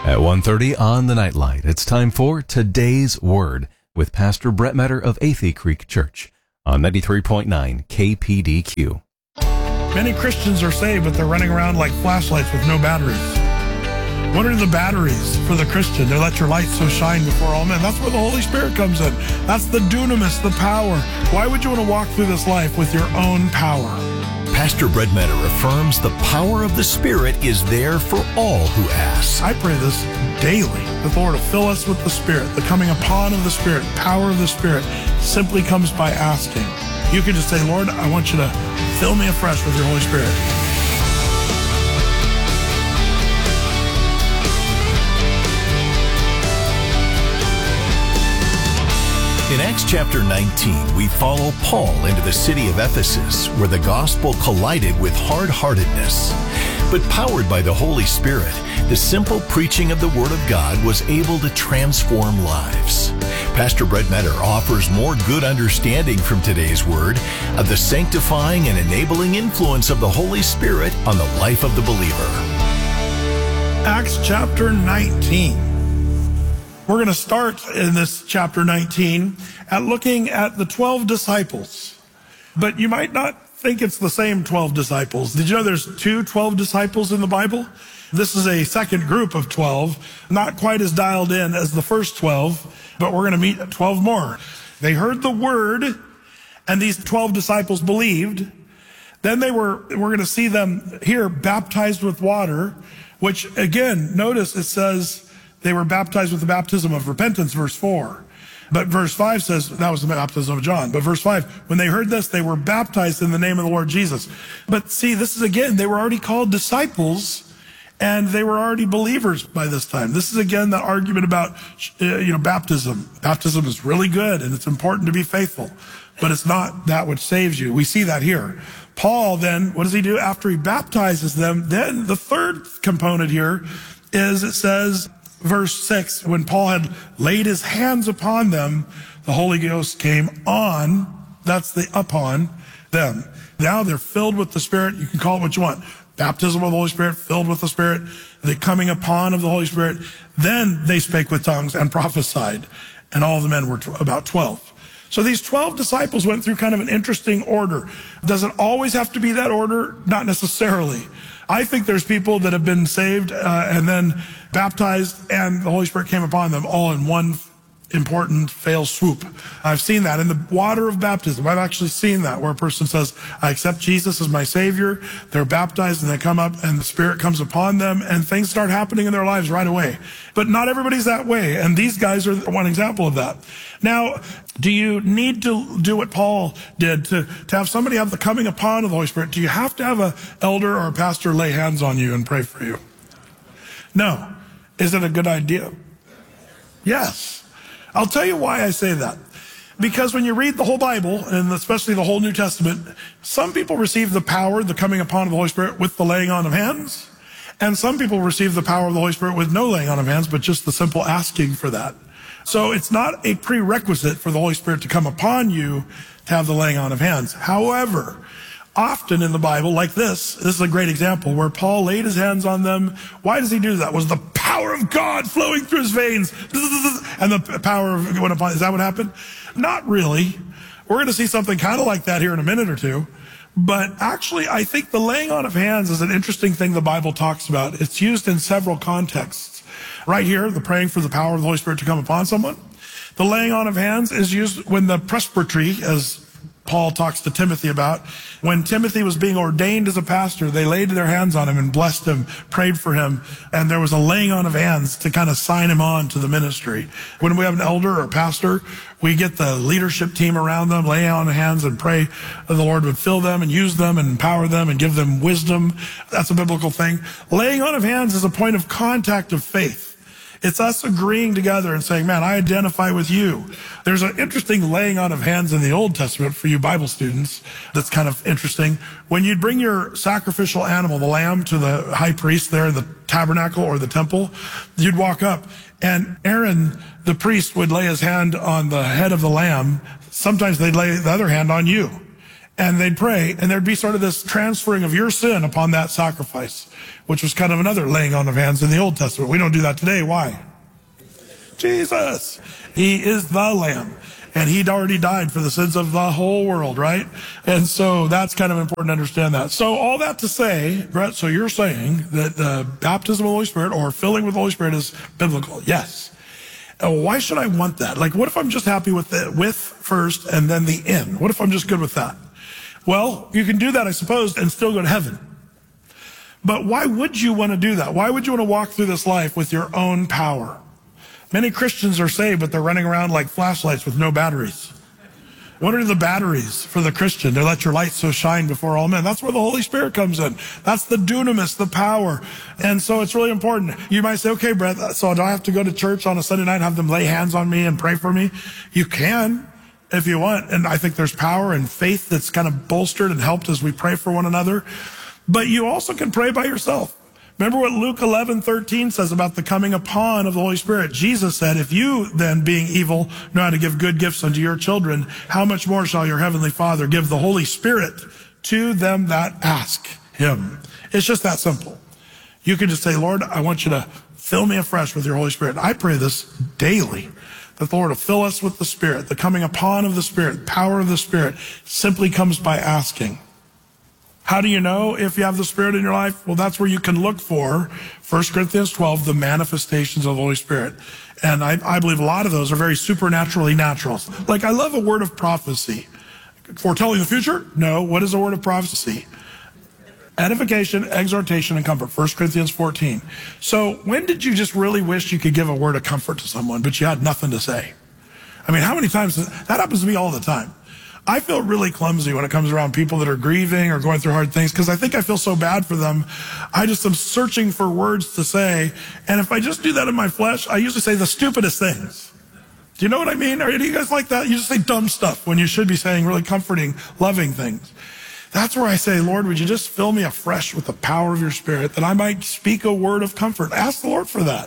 At 1:30 on the Nightlight, it's time for Today's Word with Pastor Brett Metter of Athey Creek Church on 93.9 KPDQ. Many Christians are saved, but they're running around like flashlights with no batteries. What are the batteries for the Christian? They let your light so shine before all men. That's where the Holy Spirit comes in. That's the dunamis, the power. Why would you want to walk through this life with your own power? Pastor Brett Metter affirms the power of the Spirit is there for all who ask. I pray this daily, that the Lord will fill us with the Spirit. The coming upon of the Spirit, power of the Spirit, simply comes by asking. You can just say, Lord, I want you to fill me afresh with your Holy Spirit. In Acts chapter 19, we follow Paul into the city of Ephesus, where the gospel collided with hard-heartedness. But powered by the Holy Spirit, the simple preaching of the Word of God was able to transform lives. Pastor Brett Metter offers more good understanding from today's Word of the sanctifying and enabling influence of the Holy Spirit on the life of the believer. Acts chapter 19. We're going to start in this chapter 19 at looking at the 12 disciples. But you might not think it's the same 12 disciples. Did you know there's 12 disciples in the Bible? This is a second group of 12, not quite as dialed in as the first 12, but we're going to meet 12 more. They heard the word, and these 12 disciples believed. Then we're going to see them here baptized with water, which again, notice it says, they were baptized with the baptism of repentance, verse 4. But verse 5 says that was the baptism of John. But verse 5, when they heard this, they were baptized in the name of the Lord Jesus. But see, this is again, they were already called disciples, and they were already believers by this time. This is again the argument about, baptism. Baptism is really good, and it's important to be faithful. But it's not that which saves you. We see that here. Paul then, what does he do? After he baptizes them, then the third component here is it says, verse 6, when Paul had laid his hands upon them, the Holy Ghost came on, that's the upon them. Now they're filled with the Spirit. You can call it what you want. Baptism of the Holy Spirit, filled with the Spirit, the coming upon of the Holy Spirit. Then they spake with tongues and prophesied. And all the men were about 12. So these 12 disciples went through kind of an interesting order. Does it always have to be that order? Not necessarily. I think there's people that have been saved and then baptized and the Holy Spirit came upon them all in one important fail swoop. I've seen that in the water of baptism. I've actually seen that where a person says, I accept Jesus as my Savior. They're baptized and they come up and the Spirit comes upon them and things start happening in their lives right away. But not everybody's that way. And these guys are one example of that. Now, do you need to do what Paul did to have somebody have the coming upon of the Holy Spirit? Do you have to have an elder or a pastor lay hands on you and pray for you? No. Is it a good idea? Yes. I'll tell you why I say that. Because when you read the whole Bible, and especially the whole New Testament, some people receive the power, the coming upon of the Holy Spirit with the laying on of hands. And some people receive the power of the Holy Spirit with no laying on of hands, but just the simple asking for that. So it's not a prerequisite for the Holy Spirit to come upon you to have the laying on of hands. However, often in the Bible, like this is a great example where Paul laid his hands on them. Why does he do that? Was the power of God flowing through his veins? And the power of went upon. Is that what happened? Not really. We're going to see something kind of like that here in a minute or two. But actually, I think the laying on of hands is an interesting thing the Bible talks about. It's used in several contexts. Right here, the praying for the power of the Holy Spirit to come upon someone. The laying on of hands is used when the presbytery, as Paul talks to Timothy about, when Timothy was being ordained as a pastor, they laid their hands on him and blessed him, prayed for him, and there was a laying on of hands to kind of sign him on to the ministry. When we have an elder or a pastor, we get the leadership team around them, lay on hands and pray that the Lord would fill them and use them and empower them and give them wisdom. That's a biblical thing. Laying on of hands is a point of contact of faith. It's us agreeing together and saying, man, I identify with you. There's an interesting laying on of hands in the Old Testament for you Bible students that's kind of interesting. When you'd bring your sacrificial animal, the lamb, to the high priest there in the tabernacle or the temple, you'd walk up and Aaron, the priest, would lay his hand on the head of the lamb. Sometimes they'd lay the other hand on you. And they'd pray, and there'd be sort of this transferring of your sin upon that sacrifice, which was kind of another laying on of hands in the Old Testament. We don't do that today. Why? Jesus. He is the Lamb. And he'd already died for the sins of the whole world, right? And so that's kind of important to understand that. So all that to say, Brett, so you're saying that the baptism of the Holy Spirit or filling with the Holy Spirit is biblical. Yes. Why should I want that? Like, what if I'm just happy with the with first and then the in? What if I'm just good with that? Well, you can do that, I suppose, and still go to heaven. But why would you want to do that? Why would you want to walk through this life with your own power? Many Christians are saved, but they're running around like flashlights with no batteries. What are the batteries for the Christian? To let your light so shine before all men. That's where the Holy Spirit comes in. That's the dunamis, the power. And so it's really important. You might say, okay, Brett, so do I have to go to church on a Sunday night and have them lay hands on me and pray for me? You can, if you want. And I think there's power and faith that's kind of bolstered and helped as we pray for one another. But you also can pray by yourself. Remember what Luke 11:13 says about the coming upon of the Holy Spirit. Jesus said, if you then, being evil, know how to give good gifts unto your children, how much more shall your heavenly Father give the Holy Spirit to them that ask him? It's just that simple. You can just say, Lord, I want you to fill me afresh with your Holy Spirit. I pray this daily, that the Lord will fill us with the Spirit. The coming upon of the Spirit, the power of the Spirit simply comes by asking. How do you know if you have the Spirit in your life? Well, that's where you can look for 1 Corinthians 12, the manifestations of the Holy Spirit. And I believe a lot of those are very supernaturally natural. Like, I love a word of prophecy. Foretelling the future? No. What is a word of prophecy? Edification, exhortation, and comfort. 1 Corinthians 14. So when did you just really wish you could give a word of comfort to someone, but you had nothing to say? I mean, how many times? That happens to me all the time. I feel really clumsy when it comes around people that are grieving or going through hard things because I think I feel so bad for them. I just am searching for words to say. And if I just do that in my flesh, I usually say the stupidest things. Do you know what I mean? Are you guys like that? You just say dumb stuff when you should be saying really comforting, loving things. That's where I say, Lord, would you just fill me afresh with the power of your Spirit that I might speak a word of comfort? Ask the Lord for that.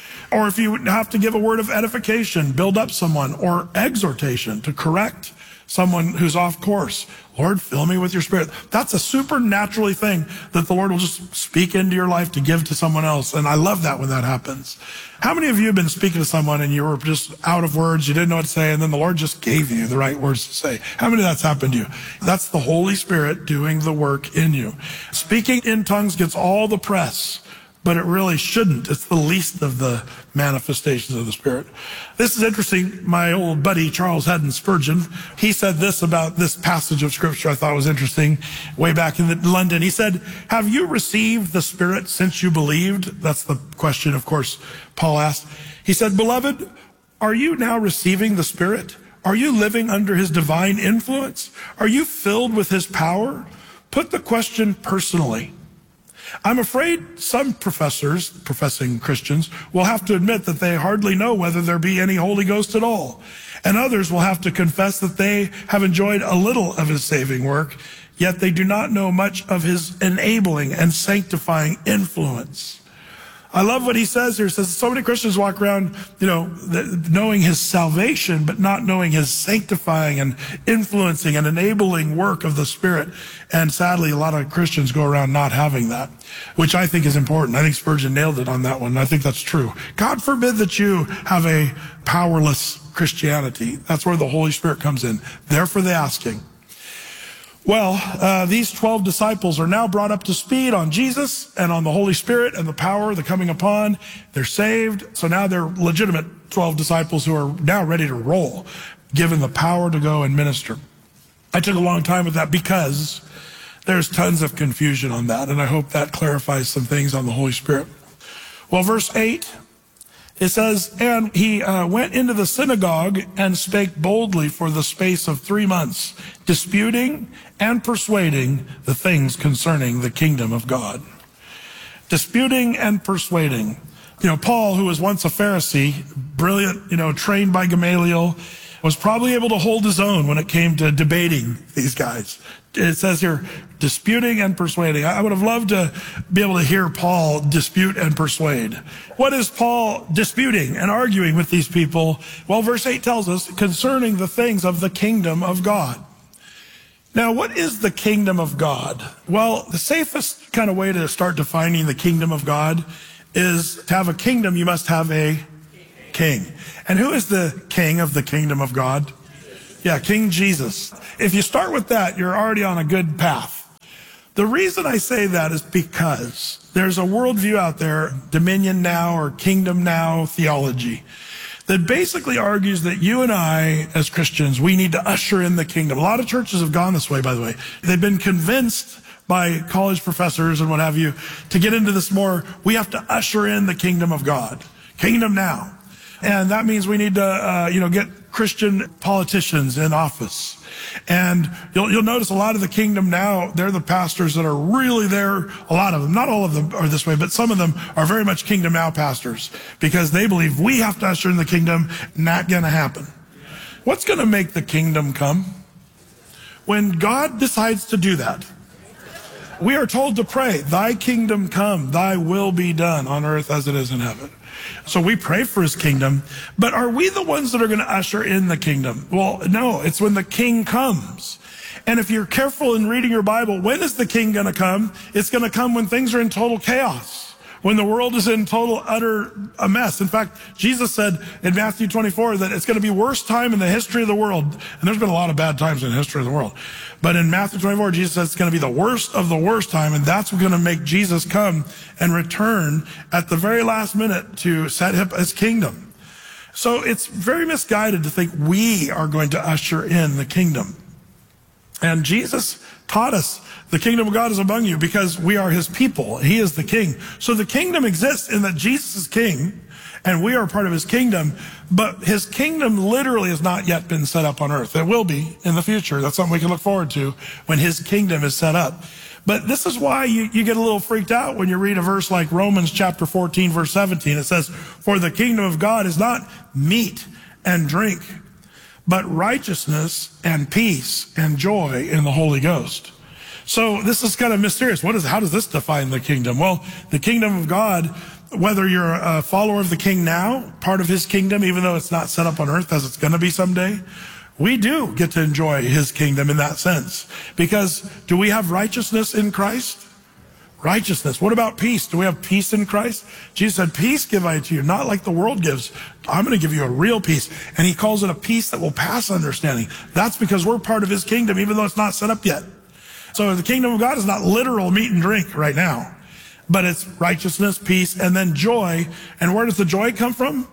Or if you have to give a word of edification, build up someone, or exhortation to correct someone who's off course. Lord, fill me with your Spirit. That's a supernaturally thing that the Lord will just speak into your life to give to someone else. And I love that when that happens. How many of you have been speaking to someone and you were just out of words, you didn't know what to say, and then the Lord just gave you the right words to say? How many of that's happened to you? That's the Holy Spirit doing the work in you. Speaking in tongues gets all the press, but it really shouldn't. It's the least of the manifestations of the Spirit. This is interesting. My old buddy, Charles Haddon Spurgeon, he said this about this passage of Scripture I thought was interesting way back in London. He said, have you received the Spirit since you believed? That's the question, of course, Paul asked. He said, beloved, are you now receiving the Spirit? Are you living under his divine influence? Are you filled with his power? Put the question personally. I'm afraid some professors, professing Christians, will have to admit that they hardly know whether there be any Holy Ghost at all. And others will have to confess that they have enjoyed a little of his saving work, yet they do not know much of his enabling and sanctifying influence. I love what he says here. He says so many Christians walk around, knowing his salvation, but not knowing his sanctifying and influencing and enabling work of the Spirit. And sadly, a lot of Christians go around not having that, which I think is important. I think Spurgeon nailed it on that one. I think that's true. God forbid that you have a powerless Christianity. That's where the Holy Spirit comes in. Therefore, the asking. Well, these 12 disciples are now brought up to speed on Jesus and on the Holy Spirit and the power, the coming upon. They're saved. So now they're legitimate 12 disciples who are now ready to roll, given the power to go and minister. I took a long time with that because there's tons of confusion on that, and I hope that clarifies some things on the Holy Spirit. Well, verse 8. It says, and he went into the synagogue and spake boldly for the space of 3 months, disputing and persuading the things concerning the kingdom of God. Disputing and persuading. Paul, who was once a Pharisee, brilliant, trained by Gamaliel, was probably able to hold his own when it came to debating these guys. It says here, disputing and persuading. I would have loved to be able to hear Paul dispute and persuade. What is Paul disputing and arguing with these people? Well, verse 8 tells us concerning the things of the kingdom of God. Now, what is the kingdom of God? Well, the safest kind of way to start defining the kingdom of God is to have a kingdom, you must have a king. And who is the king of the kingdom of God? Yeah, King Jesus. If you start with that, you're already on a good path. The reason I say that is because there's a worldview out there, dominion now or kingdom now theology, that basically argues that you and I, as Christians, we need to usher in the kingdom. A lot of churches have gone this way, by the way. They've been convinced by college professors and what have you to get into this more, we have to usher in the kingdom of God. Kingdom now. And that means we need to, get Christian politicians in office. And you'll notice a lot of the kingdom now, they're the pastors that are really there. A lot of them, not all of them are this way, but some of them are very much kingdom now pastors because they believe we have to usher in the kingdom. Not going to happen. What's going to make the kingdom come? When God decides to do that, we are told to pray, thy kingdom come, thy will be done on earth as it is in heaven. So we pray for his kingdom, but are we the ones that are going to usher in the kingdom? Well, no, it's when the king comes. And if you're careful in reading your Bible, when is the king going to come? It's going to come when things are in total chaos. When the world is in total, utter a mess. In fact, Jesus said in Matthew 24 that it's going to be worst time in the history of the world. And there's been a lot of bad times in the history of the world. But in Matthew 24, Jesus says it's going to be the worst of the worst time. And that's going to make Jesus come and return at the very last minute to set up his kingdom. So it's very misguided to think we are going to usher in the kingdom. And Jesus taught us the kingdom of God is among you because we are his people. He is the king. So the kingdom exists in that Jesus is king and we are part of his kingdom, but his kingdom literally has not yet been set up on earth. It will be in the future. That's something we can look forward to when his kingdom is set up. But this is why you get a little freaked out when you read a verse like Romans chapter 14, verse 17. It says, for the kingdom of God is not meat and drink, but righteousness and peace and joy in the Holy Ghost. So this is kind of mysterious. How does this define the kingdom? Well, the kingdom of God, whether you're a follower of the king now, part of his kingdom, even though it's not set up on earth as it's going to be someday, we do get to enjoy his kingdom in that sense. Because do we have righteousness in Christ? Righteousness. What about peace? Do we have peace in Christ? Jesus said, peace give I to you, not like the world gives. I'm going to give you a real peace. And he calls it a peace that will pass understanding. That's because we're part of his kingdom, even though it's not set up yet. So the kingdom of God is not literal meat and drink right now, but it's righteousness, peace, and then joy. And where does the joy come from?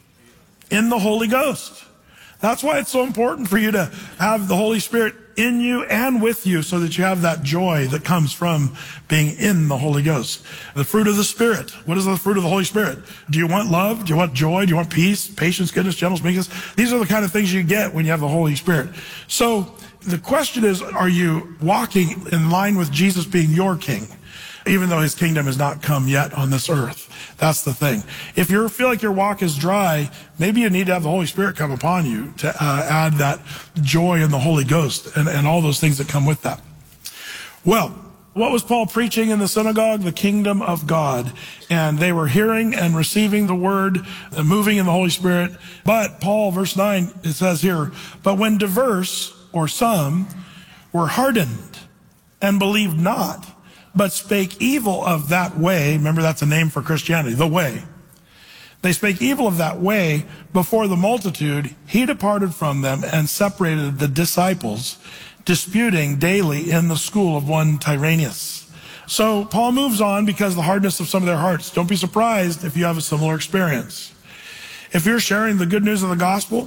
In the Holy Ghost. That's why it's so important for you to have the Holy Spirit in you and with you so that you have that joy that comes from being in the Holy Ghost. The fruit of the Spirit. What is the fruit of the Holy Spirit? Do you want love? Do you want joy? Do you want peace, patience, goodness, gentleness, meekness? These are the kind of things you get when you have the Holy Spirit. So the question is, are you walking in line with Jesus being your king, even though his kingdom has not come yet on this earth? That's the thing. If you feel like your walk is dry, maybe you need to have the Holy Spirit come upon you to add that joy in the Holy Ghost and all those things that come with that. Well, what was Paul preaching in the synagogue? The kingdom of God. And they were hearing and receiving the word, moving in the Holy Spirit. But Paul, verse 9, it says here, but when diverse, or some, were hardened and believed not, but spake evil of that way. Remember, that's a name for Christianity, the way. They spake evil of that way before the multitude. He departed from them and separated the disciples, disputing daily in the school of one Tyrannus. So Paul moves on because of the hardness of some of their hearts. Don't be surprised if you have a similar experience. If you're sharing the good news of the gospel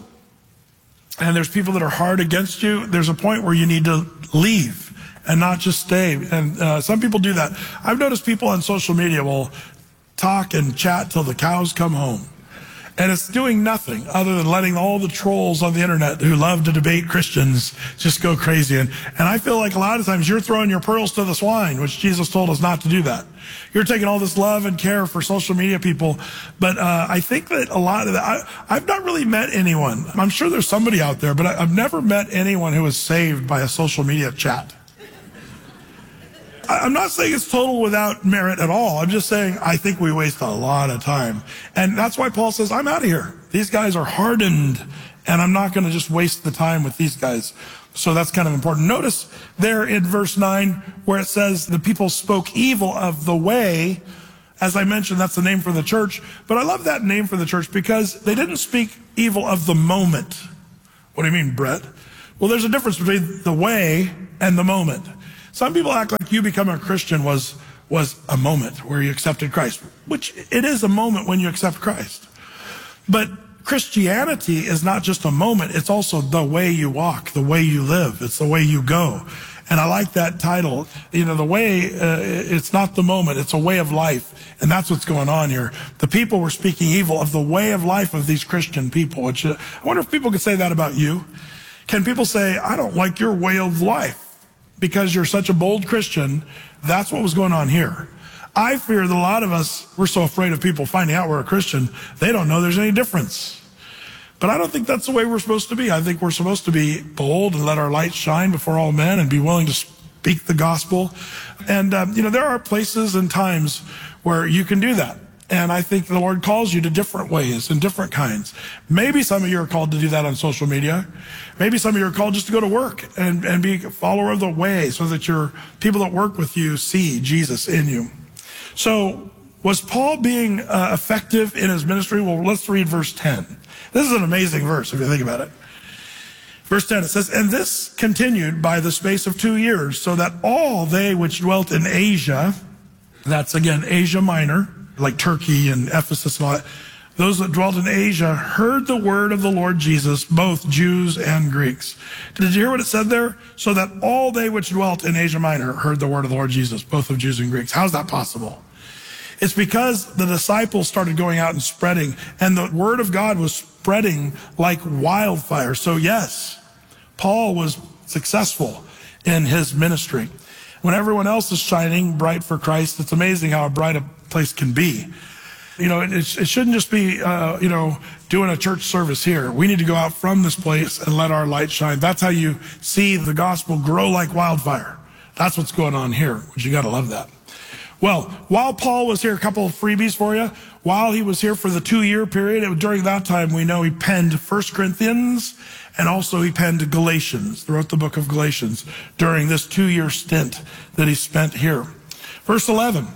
and there's people that are hard against you, there's a point where you need to leave and not just stay. And some people do that. I've noticed people on social media will talk and chat till the cows come home. And it's doing nothing other than letting all the trolls on the internet who love to debate Christians just go crazy. And I feel like a lot of times you're throwing your pearls to the swine, which Jesus told us not to do that. You're taking all this love and care for social media people. But I think that a lot of that, I've not really met anyone. I'm sure there's somebody out there, but I've never met anyone who was saved by a social media chat. I'm not saying it's total without merit at all. I'm just saying I think we waste a lot of time. And that's why Paul says, I'm out of here. These guys are hardened, and I'm not going to just waste the time with these guys. So that's kind of important. Notice there in verse 9 where it says the people spoke evil of the way. As I mentioned, that's the name for the church. But I love that name for the church because they didn't speak evil of the moment. What do you mean, Brett? Well, there's a difference between the way and the moment. Some people act like you becoming a Christian was a moment where you accepted Christ, which it is a moment when you accept Christ. But Christianity is not just a moment, it's also the way you walk, the way you live, it's the way you go. And I like that title. You know, the way, it's not the moment, it's a way of life. And that's what's going on here. The people were speaking evil of the way of life of these Christian people, which I wonder if people could say that about you. Can people say, I don't like your way of life because you're such a bold Christian? That's what was going on here. I fear that a lot of us, we're so afraid of people finding out we're a Christian, they don't know there's any difference. But I don't think that's the way we're supposed to be. I think we're supposed to be bold and let our light shine before all men and be willing to speak the gospel. And, there are places and times where you can do that. And I think the Lord calls you to different ways and different kinds. Maybe some of you are called to do that on social media. Maybe some of you are called just to go to work and be a follower of the way so that your people that work with you see Jesus in you. So was Paul being effective in his ministry? Well, let's read verse 10. This is an amazing verse if you think about it. Verse 10, it says, and this continued by the space of 2 years, so that all they which dwelt in Asia, that's again Asia Minor, like Turkey and Ephesus and all that, those that dwelt in Asia heard the word of the Lord Jesus, both Jews and Greeks. Did you hear what it said there? So that all they which dwelt in Asia Minor heard the word of the Lord Jesus, both of Jews and Greeks. How's that possible? It's because the disciples started going out and spreading, and the word of God was spreading like wildfire. So yes, Paul was successful in his ministry. When everyone else is shining bright for Christ, it's amazing how bright a place can be. It shouldn't just be, doing a church service here. We need to go out from this place and let our light shine. That's how you see the gospel grow like wildfire. That's what's going on here, which you got to love that. Well, while Paul was here, a couple of freebies for you. While he was here for the 2-year period, during that time, we know he penned 1 Corinthians and also he penned Galatians, wrote the book of Galatians during this 2-year stint that he spent here. Verse 11,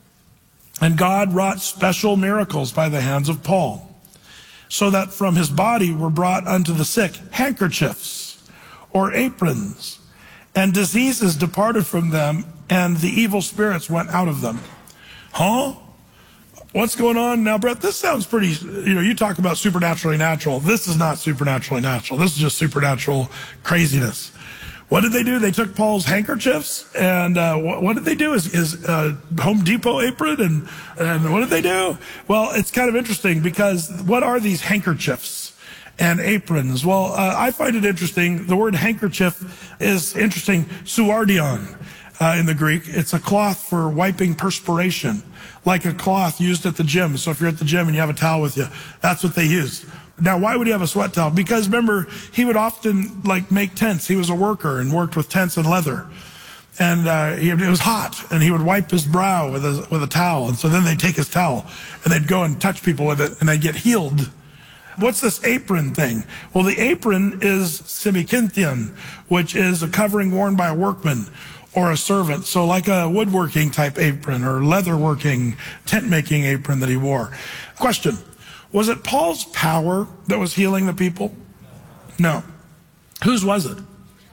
and God wrought special miracles by the hands of Paul, so that from his body were brought unto the sick handkerchiefs or aprons, and diseases departed from them, and the evil spirits went out of them. Huh? What's going on now, Brett? This sounds pretty, you talk about supernaturally natural. This is not supernaturally natural. This is just supernatural craziness. What did they do? They took Paul's handkerchiefs, and what did they do? His Home Depot apron, and what did they do? Well, it's kind of interesting because what are these handkerchiefs and aprons? Well, I find it interesting. The word handkerchief is interesting, suardion. In the Greek, it's a cloth for wiping perspiration, like a cloth used at the gym. So if you're at the gym and you have a towel with you, that's what they used. Now, why would he have a sweat towel? Because remember, he would often make tents. He was a worker and worked with tents and leather. And it was hot, and he would wipe his brow with a towel. And so then they'd take his towel, and they'd go and touch people with it, and they'd get healed. What's this apron thing? Well, the apron is semikintian, which is a covering worn by a workman or a servant. So like a woodworking type apron or leatherworking, tent making apron that he wore. Question, was it Paul's power that was healing the people? No. Whose was it?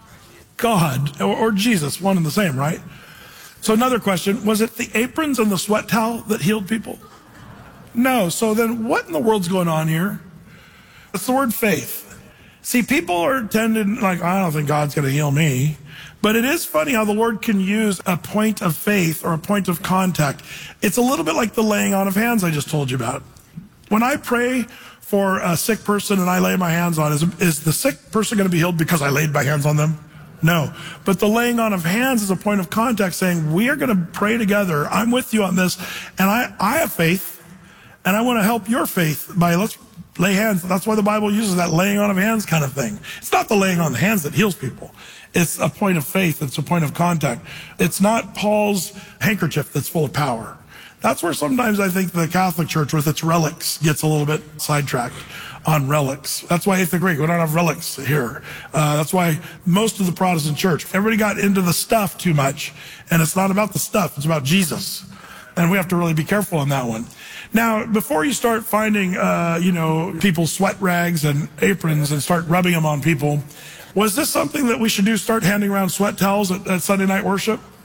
God or Jesus, one and the same, right? So another question, was it the aprons and the sweat towel that healed people? No. So then what in the world's going on here? It's the word faith. See, people are tending I don't think God's going to heal me. But it is funny how the Lord can use a point of faith or a point of contact. It's a little bit like the laying on of hands I just told you about. When I pray for a sick person and I lay my hands on, is the sick person going to be healed because I laid my hands on them? No. But the laying on of hands is a point of contact saying, we are going to pray together. I'm with you on this. And I have faith, and I want to help your faith by let's lay hands. That's why the Bible uses that laying on of hands kind of thing. It's not the laying on of hands that heals people. It's a point of faith. It's a point of contact. It's not Paul's handkerchief that's full of power. That's where sometimes I think the Catholic Church with its relics gets a little bit sidetracked on relics. That's why Eighth Greek, we don't have relics here. That's why most of the Protestant church, everybody got into the stuff too much, and it's not about the stuff, it's about Jesus. And we have to really be careful on that one. Now, before you start finding, people's sweat rags and aprons and start rubbing them on people, was this something that we should do, start handing around sweat towels at Sunday night worship?